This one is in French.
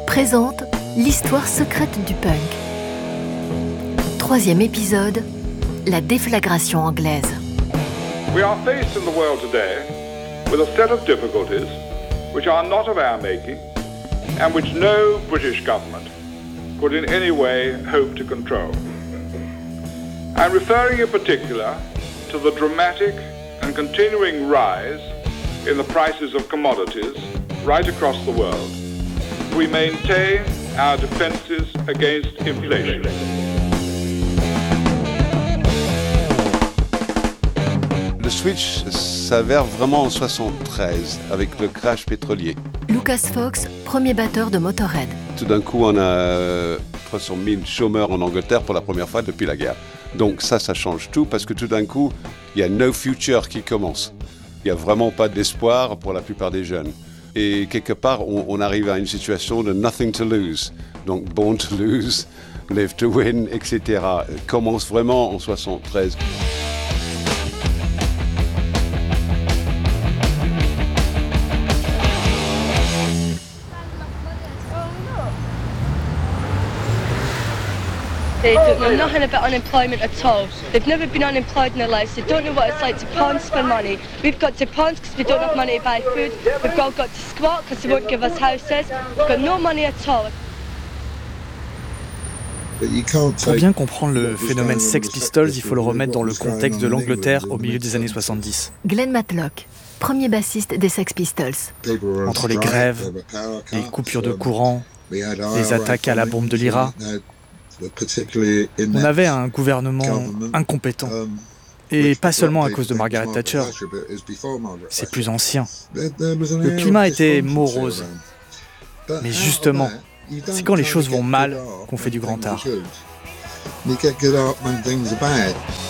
présente l'histoire secrète du punk. 3e épisode, la déflagration anglaise. We are faced in the world today with a set of difficulties which are not of our making and which no British government could in any way hope to control. I'm referring in particular to the dramatic and continuing rise in the prices of commodities right across the world. We maintain our defenses against inflation. Le switch s'avère vraiment en 73 avec le crash pétrolier. Lucas Fox, premier batteur de Motorhead. Tout d'un coup, on a 300 000 chômeurs en Angleterre pour la première fois depuis la guerre. Donc ça change tout parce que tout d'un coup, il y a no future qui commence. Il n'y a vraiment pas d'espoir pour la plupart des jeunes. Et quelque part, on arrive à une situation de nothing to lose. Donc born to lose, live to win, etc. Commence vraiment en 73. They don't know nothing about unemployment at all. They've never been unemployed in their lives. They don't know what it's like to pawn for money. We've got to pawn because we don't have money to buy food. We've all got to squat because they won't give us houses. We've got no money at all. Pour bien comprendre le phénomène Sex Pistols, il faut le remettre dans le contexte de l'Angleterre au milieu des années 70. Glenn Matlock, premier bassiste des Sex Pistols. Entre les grèves, les coupures de courant, les attaques à la bombe de l'IRA, on avait un gouvernement incompétent. Et pas seulement à cause de Margaret Thatcher. C'est plus ancien. Le climat était morose. Mais justement, c'est quand les choses vont mal qu'on fait du grand art.